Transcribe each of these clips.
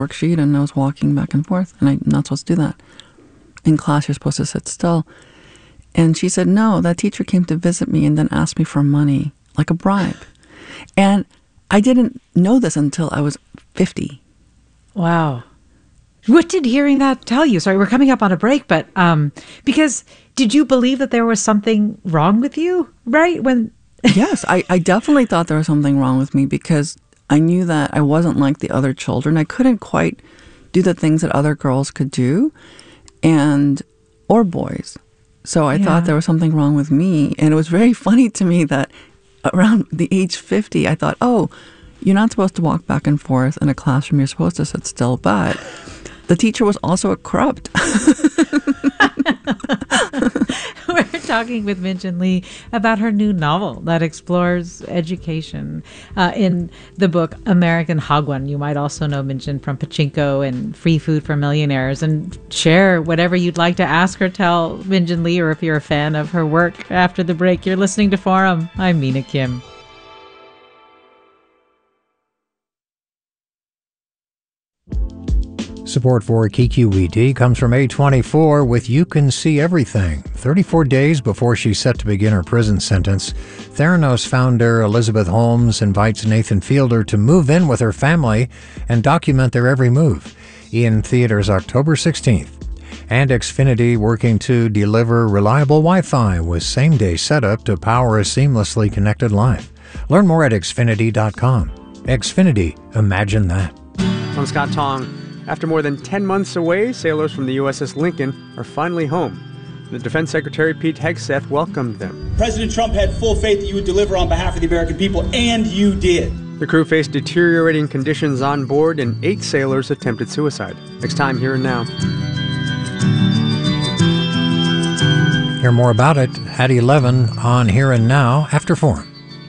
worksheet and I was walking back and forth, and I'm not supposed to do that. In class, you're supposed to sit still. And she said, no, that teacher came to visit me and then asked me for money, like a bribe. And I didn't know this until I was 50. Wow. What did hearing that tell you? Sorry, we're coming up on a break, but because did you believe that there was something wrong with you, right? Yes, I definitely thought there was something wrong with me because I knew that I wasn't like the other children. I couldn't quite do the things that other girls could do or boys. So I thought there was something wrong with me. And it was very funny to me that around the age 50, I thought, oh, you're not supposed to walk back and forth in a classroom. You're supposed to sit still. But the teacher was also a corrupt. We're talking with Min-Jin Lee about her new novel that explores education in the book American Hagwon. You might also know Min-Jin from Pachinko and Free Food for Millionaires, and share whatever you'd like to ask or tell Min-Jin Lee, or if you're a fan of her work after the break. You're listening to Forum. I'm Mina Kim. Support for KQED comes from A24 with You Can See Everything. 34 days before she's set to begin her prison sentence, Theranos founder Elizabeth Holmes invites Nathan Fielder to move in with her family and document their every move. In theaters October 16th. And Xfinity working to deliver reliable Wi-Fi with same-day setup to power a seamlessly connected life. Learn more at Xfinity.com. Xfinity, imagine that. I'm Scott Tong. After more than 10 months away, sailors from the USS Lincoln are finally home. The Defense Secretary Pete Hegseth welcomed them. President Trump had full faith that you would deliver on behalf of the American people, and you did. The crew faced deteriorating conditions on board, and 8 sailors attempted suicide. Next time, Here and Now. Hear more about it at 11 on Here and Now after Forum.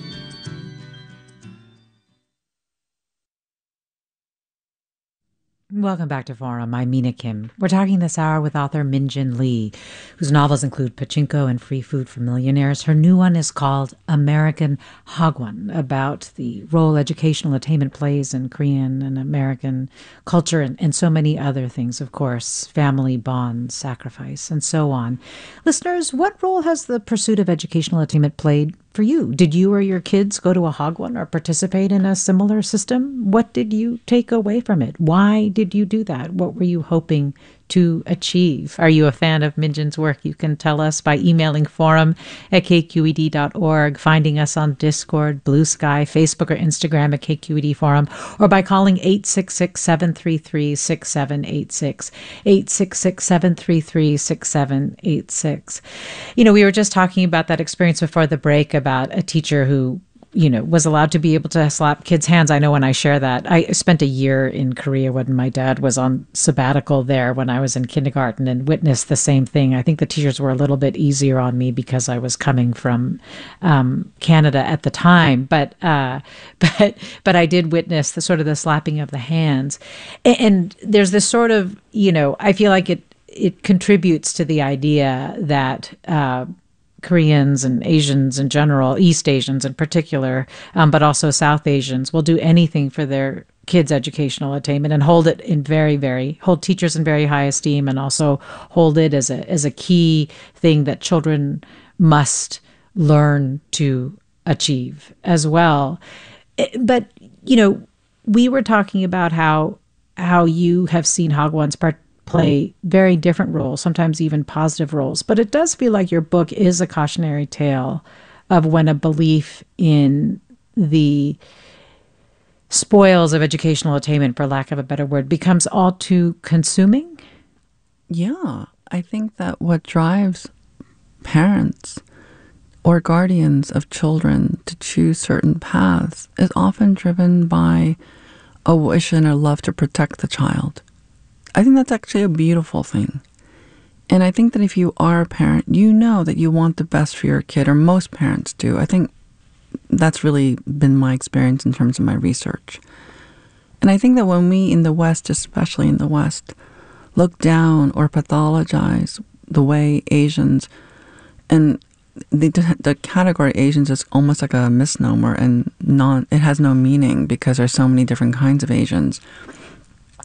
Welcome back to Forum. I'm Mina Kim. We're talking this hour with author Min-Jin Lee, whose novels include Pachinko and Free Food for Millionaires. Her new one is called American Hagwon, about the role educational attainment plays in Korean and American culture, and so many other things, of course, family bonds, sacrifice, and so on. Listeners, what role has the pursuit of educational attainment played for you? Did you or your kids go to a Hagwon or participate in a similar system? What did you take away from it? Why did you do that? What were you hoping to achieve? Are you a fan of Min-Jin's work? You can tell us by emailing forum@kqed.org, finding us on Discord, Blue Sky, Facebook, or Instagram at KQED Forum, or by calling 866-733-6786, 866-733-6786. You know, we were just talking about that experience before the break about a teacher who was allowed to be able to slap kids' hands. I know when I share that, I spent a year in Korea when my dad was on sabbatical there when I was in kindergarten, and witnessed the same thing. I think the teachers were a little bit easier on me because I was coming from Canada at the time, but I did witness the sort of the slapping of the hands, and there's this sort of I feel like it contributes to the idea that Koreans and Asians in general, East Asians in particular, but also South Asians, will do anything for their kids' educational attainment and hold teachers in very high esteem, and also hold it as a key thing that children must learn to achieve as well. But we were talking about how you have seen Hagwons play very different roles, sometimes even positive roles. But it does feel like your book is a cautionary tale of when a belief in the spoils of educational attainment, for lack of a better word, becomes all too consuming. Yeah, I think that what drives parents or guardians of children to choose certain paths is often driven by a wish and a love to protect the child. I think that's actually a beautiful thing. And I think that if you are a parent, you know that you want the best for your kid, or most parents do. I think that's really been my experience in terms of my research. And I think that when we in the West, especially in the West, look down or pathologize the way Asians, and the category Asians is almost like a misnomer, and it has no meaning because there's so many different kinds of Asians.